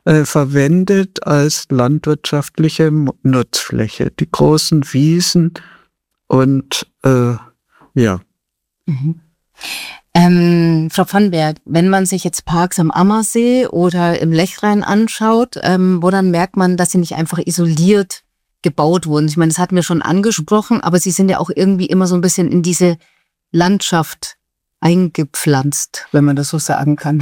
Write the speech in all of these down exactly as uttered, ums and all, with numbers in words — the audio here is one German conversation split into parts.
äh, verwendet als landwirtschaftliche Nutzfläche. Die großen Wiesen und äh, ja. Mhm. Ähm, Frau Pfannberg, wenn man sich jetzt Parks am Ammersee oder im Lechrhein anschaut, ähm, woran merkt man, dass sie nicht einfach isoliert gebaut wurden? Ich meine, das hatten wir schon angesprochen, aber sie sind ja auch irgendwie immer so ein bisschen in diese Landschaft eingepflanzt, wenn man das so sagen kann.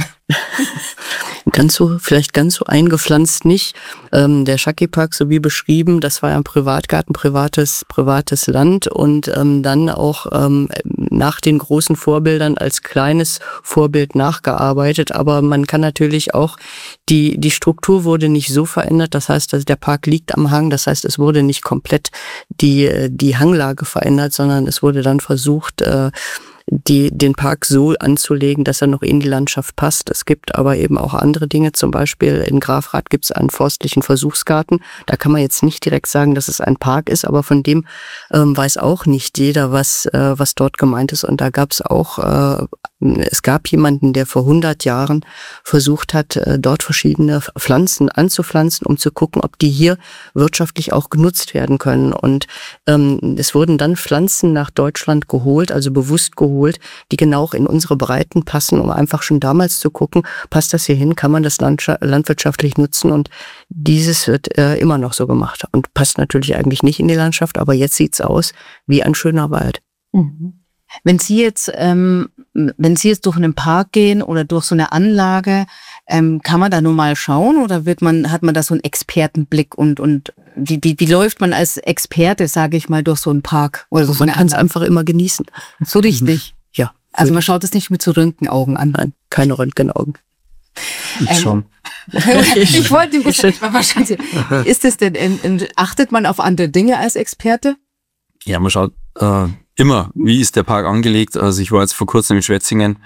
Ganz so, vielleicht ganz so eingepflanzt nicht. Ähm, der Schacki-Park, so wie beschrieben, das war ja ein Privatgarten, privates, privates Land und ähm, dann auch ähm, nach den großen Vorbildern als kleines Vorbild nachgearbeitet. Aber man kann natürlich auch, die, die Struktur wurde nicht so verändert. Das heißt, also der Park liegt am Hang. Das heißt, es wurde nicht komplett die, die Hanglage verändert, sondern es wurde dann versucht, äh, die, den Park so anzulegen, dass er noch in die Landschaft passt. Es gibt aber eben auch andere Dinge, zum Beispiel in Grafrath gibt es einen forstlichen Versuchsgarten. Da kann man jetzt nicht direkt sagen, dass es ein Park ist, aber von dem ähm, weiß auch nicht jeder, was, äh, was dort gemeint ist. Und da gab es auch, äh, es gab jemanden, der vor hundert Jahren versucht hat, äh, dort verschiedene Pflanzen anzupflanzen, um zu gucken, ob die hier wirtschaftlich auch genutzt werden können. Und ähm, es wurden dann Pflanzen nach Deutschland geholt, also bewusst geholt, die genau auch in unsere Breiten passen, um einfach schon damals zu gucken, passt das hier hin, kann man das landscha- landwirtschaftlich nutzen, und dieses wird äh, immer noch so gemacht und passt natürlich eigentlich nicht in die Landschaft, aber jetzt sieht's aus wie ein schöner Wald. Mhm. Wenn Sie jetzt, ähm, wenn Sie jetzt durch einen Park gehen oder durch so eine Anlage, ähm, kann man da nur mal schauen oder wird man, hat man da so einen Expertenblick und und wie wie, wie läuft man als Experte, sage ich mal, durch so einen Park oder so? Man kann es einfach immer genießen. So richtig. Ja. Also man schaut es nicht mit so Röntgenaugen an. Nein, keine Röntgenaugen. Ich ähm, schon. ich wollte wahrscheinlich. Ist es denn, in, in, achtet man auf andere Dinge als Experte? Ja, man schaut äh, immer, wie ist der Park angelegt. Also ich war jetzt vor kurzem in Schwetzingen.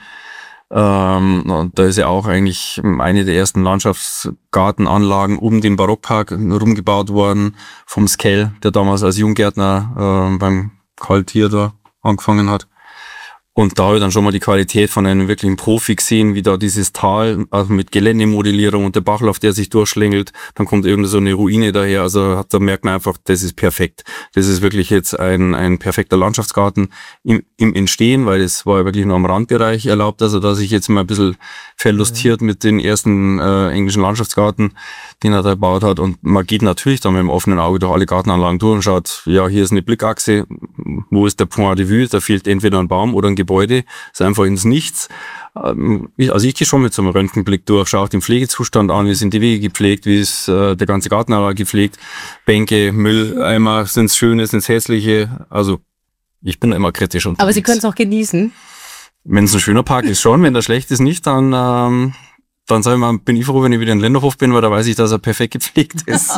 Ähm, und da ist ja auch eigentlich eine der ersten Landschaftsgartenanlagen um den Barockpark rumgebaut worden vom Skell, der damals als Junggärtner äh, beim Karl Thier da angefangen hat. Und da habe ich dann schon mal die Qualität von einem wirklichen Profi gesehen, wie da dieses Tal, also mit Geländemodellierung und der Bachlauf, der sich durchschlängelt, dann kommt irgend so eine Ruine daher, also da merkt man einfach, das ist perfekt. Das ist wirklich jetzt ein ein perfekter Landschaftsgarten im, im Entstehen, weil das war ja wirklich nur am Randbereich erlaubt, also da sich jetzt mal ein bisschen verlustiert mhm. mit den ersten äh, englischen Landschaftsgarten, den er da gebaut hat, und man geht natürlich dann mit dem offenen Auge durch alle Gartenanlagen durch und schaut, ja, hier ist eine Blickachse, wo ist der Point de Vue, da fehlt entweder ein Baum oder ein Gebäude, ist einfach ins Nichts. Also ich gehe schon mit so einem Röntgenblick durch, schaue auch den Pflegezustand an, wie sind die Wege gepflegt, wie ist äh, der ganze Gartenanlage gepflegt, Bänke, Mülleimer, sind es schöne, sind es hässliche, also ich bin da immer kritisch unterwegs. Aber Sie können es auch genießen? Wenn es ein schöner Park ist schon, wenn der schlecht ist nicht, dann ähm, dann sag ich mal, bin ich froh, wenn ich wieder in Lenderhof bin, weil da weiß ich, dass er perfekt gepflegt ist.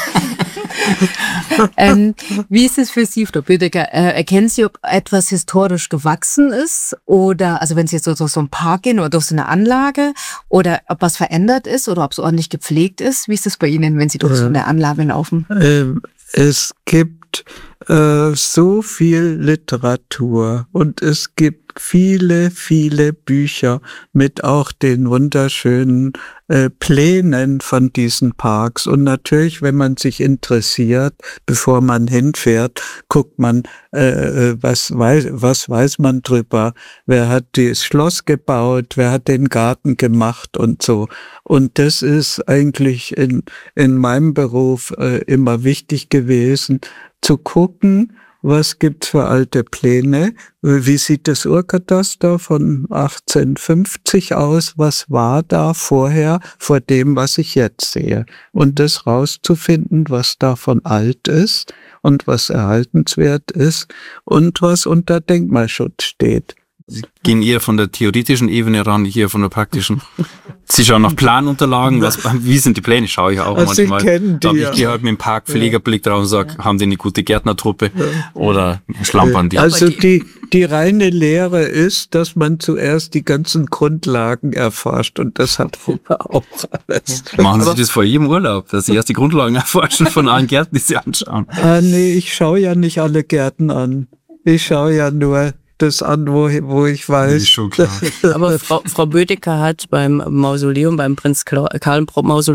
ähm, wie ist es für Sie, Frau Bödecker? Äh, erkennen Sie, ob etwas historisch gewachsen ist oder, also wenn Sie jetzt so durch so einen Park gehen oder durch so eine Anlage, oder ob was verändert ist oder ob es ordentlich gepflegt ist? Wie ist es bei Ihnen, wenn Sie durch so eine Anlage laufen? Ähm, es gibt äh, so viel Literatur und es gibt viele, viele Bücher mit auch den wunderschönen äh, Plänen von diesen Parks. Und natürlich, wenn man sich interessiert, bevor man hinfährt, guckt man, äh, was weiß, was weiß man drüber, wer hat das Schloss gebaut, wer hat den Garten gemacht und so. Und das ist eigentlich in, in meinem Beruf äh, immer wichtig gewesen, zu gucken, was gibt's für alte Pläne? Wie sieht das Urkataster von achtzehnhundertfünfzig aus? Was war da vorher vor dem, was ich jetzt sehe? Und das rauszufinden, was davon alt ist und was erhaltenswert ist und was unter Denkmalschutz steht. Sie gehen eher von der theoretischen Ebene ran, nicht eher von der praktischen. Sie schauen nach Planunterlagen, was, wie sind die Pläne, schaue ich auch also manchmal. Ich da die, ich gehe halt mit dem Parkpflegerblick drauf und sage, ja. haben die eine gute Gärtnertruppe ja. oder schlampern die? Also die, die reine Lehre ist, dass man zuerst die ganzen Grundlagen erforscht, und das hat auch alles. Machen Sie das vor jedem Urlaub, dass Sie erst die Grundlagen erforschen von allen Gärten, die Sie anschauen? Ah, nee, ich schaue ja nicht alle Gärten an. Ich schaue ja nur das an, wo, wo ich weiß. Das ist schon klar. Aber Frau, Frau Bödecker hat beim Mausoleum, beim Prinz Karl Mausoleum,